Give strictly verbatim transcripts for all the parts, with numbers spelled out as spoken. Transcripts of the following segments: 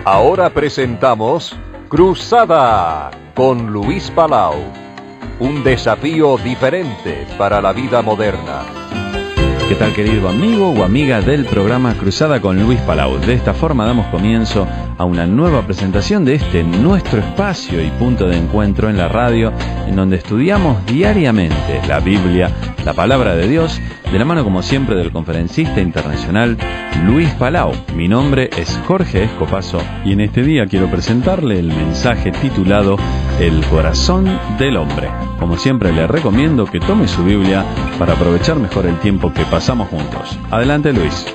Ahora presentamos Cruzada con Luis Palau. Un desafío diferente para la vida moderna. ¿Qué tal, querido amigo o amiga del programa Cruzada con Luis Palau? De esta forma damos comienzo a una nueva presentación de este nuestro espacio y punto de encuentro en la radio, en donde estudiamos diariamente la Biblia, la palabra de Dios, de la mano como siempre del conferencista internacional Luis Palau. Mi nombre es Jorge Escopazo y en este día quiero presentarle el mensaje titulado El corazón del hombre. Como siempre le recomiendo que tome su Biblia para aprovechar mejor el tiempo que pasamos juntos. Adelante, Luis.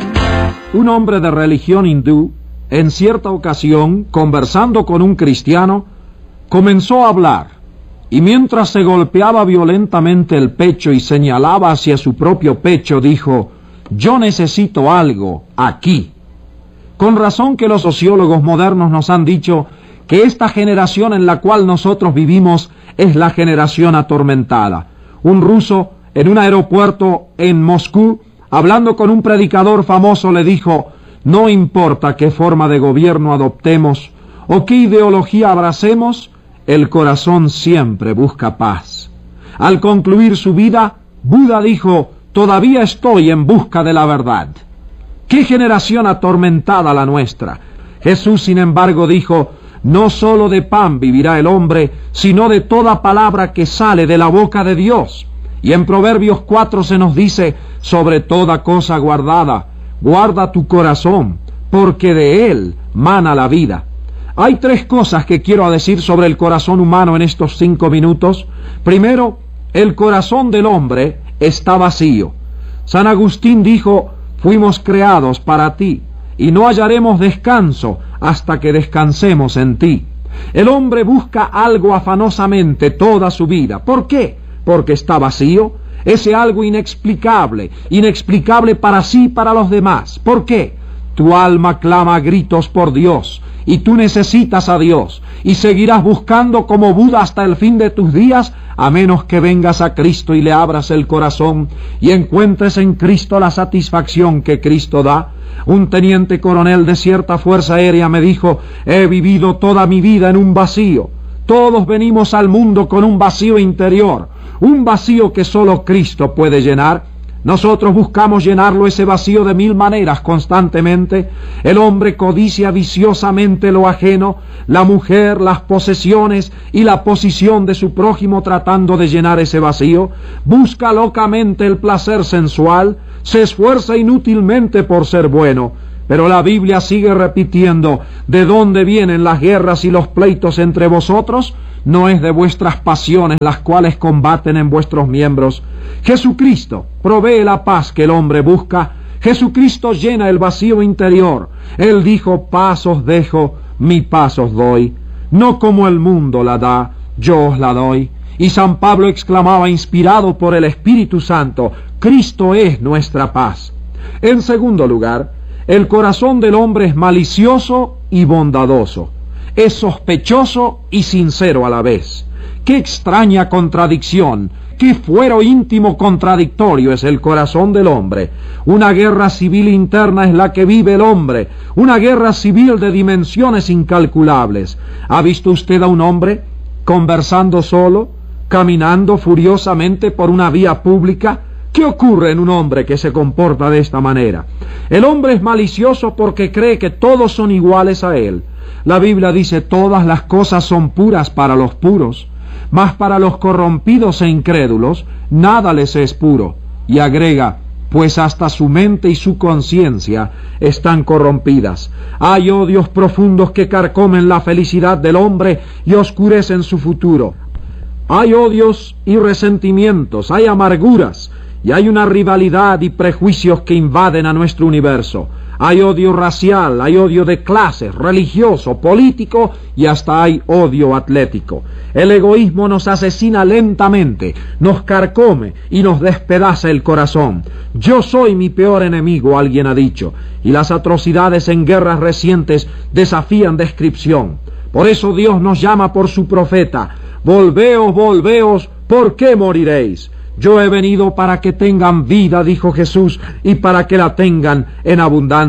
Un hombre de religión hindú, en cierta ocasión, conversando con un cristiano, comenzó a hablar, y mientras se golpeaba violentamente el pecho y señalaba hacia su propio pecho, dijo: «Yo necesito algo aquí». Con razón que los sociólogos modernos nos han dicho que esta generación en la cual nosotros vivimos es la generación atormentada. Un ruso en un aeropuerto en Moscú, hablando con un predicador famoso, le dijo: «No importa qué forma de gobierno adoptemos o qué ideología abracemos, el corazón siempre busca paz». Al concluir su vida, Buda dijo: «Todavía estoy en busca de la verdad». ¡Qué generación atormentada la nuestra! Jesús, sin embargo, dijo: «No solo de pan vivirá el hombre, sino de toda palabra que sale de la boca de Dios». Y en Proverbios cuatro se nos dice: «Sobre toda cosa guardada, guarda tu corazón, porque de él mana la vida». Hay tres cosas que quiero decir sobre el corazón humano en estos cinco minutos. Primero, el corazón del hombre está vacío. San Agustín dijo: «Fuimos creados para ti, y no hallaremos descanso hasta que descansemos en ti». El hombre busca algo afanosamente toda su vida. ¿Por qué? Porque está vacío. Ese algo inexplicable, inexplicable para sí y para los demás. ¿Por qué? Tu alma clama a gritos por Dios, y tú necesitas a Dios, y seguirás buscando como Buda hasta el fin de tus días, a menos que vengas a Cristo y le abras el corazón, y encuentres en Cristo la satisfacción que Cristo da. Un teniente coronel de cierta fuerza aérea me dijo: «He vivido toda mi vida en un vacío». Todos venimos al mundo con un vacío interior, un vacío que solo Cristo puede llenar. Nosotros buscamos llenarlo, ese vacío, de mil maneras constantemente. El hombre codicia viciosamente lo ajeno, la mujer, las posesiones y la posición de su prójimo, tratando de llenar ese vacío. Busca locamente el placer sensual, se esfuerza inútilmente por ser bueno. Pero la Biblia sigue repitiendo: ¿de dónde vienen las guerras y los pleitos entre vosotros? No es de vuestras pasiones las cuales combaten en vuestros miembros. Jesucristo provee la paz que el hombre busca. Jesucristo llena el vacío interior. Él dijo: «Paz os dejo, mi paz os doy. No como el mundo la da, yo os la doy». Y San Pablo exclamaba, inspirado por el Espíritu Santo: «Cristo es nuestra paz». En segundo lugar, el corazón del hombre es malicioso y bondadoso. Es sospechoso y sincero a la vez. ¡Qué extraña contradicción! ¡Qué fuero íntimo contradictorio es el corazón del hombre! Una guerra civil interna es la que vive el hombre, una guerra civil de dimensiones incalculables. ¿Ha visto usted a un hombre conversando solo, caminando furiosamente por una vía pública? ¿Qué ocurre en un hombre que se comporta de esta manera? El hombre es malicioso porque cree que todos son iguales a él. La Biblia dice: «Todas las cosas son puras para los puros, mas para los corrompidos e incrédulos nada les es puro». Y agrega: «Pues hasta su mente y su conciencia están corrompidas». Hay odios profundos que carcomen la felicidad del hombre y oscurecen su futuro. Hay odios y resentimientos, hay amarguras, y hay una rivalidad y prejuicios que invaden a nuestro universo. Hay odio racial, hay odio de clases, religioso, político, y hasta hay odio atlético. El egoísmo nos asesina lentamente, nos carcome y nos despedaza el corazón. «Yo soy mi peor enemigo», alguien ha dicho, y las atrocidades en guerras recientes desafían descripción. Por eso Dios nos llama por su profeta: «Volveos, volveos, ¿por qué moriréis? Yo he venido para que tengan vida», dijo Jesús, «y para que la tengan en abundancia».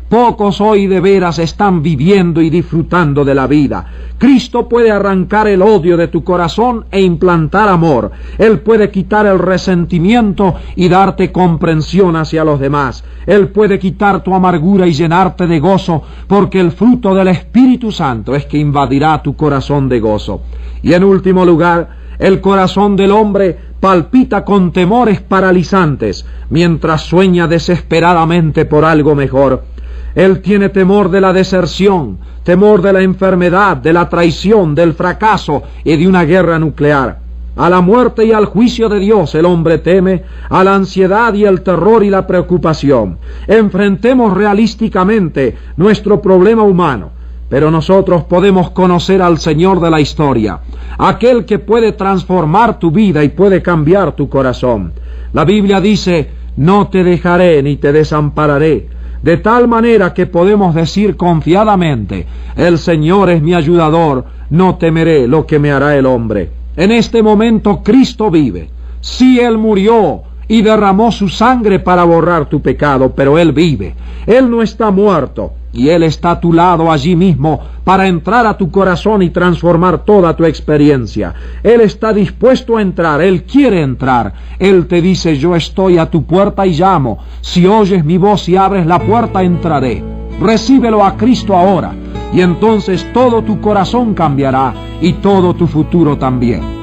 Pocos hoy de veras están viviendo y disfrutando de la vida. Cristo puede arrancar el odio de tu corazón e implantar amor. Él puede quitar el resentimiento y darte comprensión hacia los demás. Él puede quitar tu amargura y llenarte de gozo, porque el fruto del Espíritu Santo es que invadirá tu corazón de gozo. Y en último lugar, el corazón del hombre palpita con temores paralizantes, mientras sueña desesperadamente por algo mejor. Él tiene temor de la deserción, temor de la enfermedad, de la traición, del fracaso y de una guerra nuclear. A la muerte y al juicio de Dios el hombre teme, a la ansiedad y el terror y la preocupación. Enfrentemos realísticamente nuestro problema humano, pero nosotros podemos conocer al Señor de la historia, aquel que puede transformar tu vida y puede cambiar tu corazón. La Biblia dice, no te dejaré ni te desampararé. De tal manera que podemos decir confiadamente, el Señor es mi ayudador, no temeré lo que me hará el hombre. En este momento Cristo vive. Sí, Él murió y derramó su sangre para borrar tu pecado, pero Él vive. Él no está muerto, y Él está a tu lado allí mismo para entrar a tu corazón y transformar toda tu experiencia. Él está dispuesto a entrar, Él quiere entrar. Él te dice, yo estoy a tu puerta y llamo. Si oyes mi voz y abres la puerta, entraré. Recíbelo a Cristo ahora, y entonces todo tu corazón cambiará y todo tu futuro también.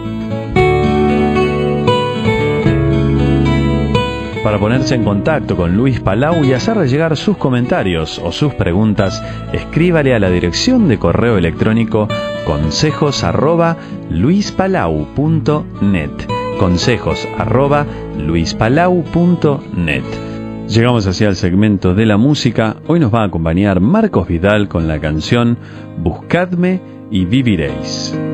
Para ponerse en contacto con Luis Palau y hacerle llegar sus comentarios o sus preguntas, escríbale a la dirección de correo electrónico consejos arroba luispalau punto net. Consejos arroba luispalau punto net. Llegamos hacia el segmento de la música. Hoy nos va a acompañar Marcos Vidal con la canción Buscadme y viviréis.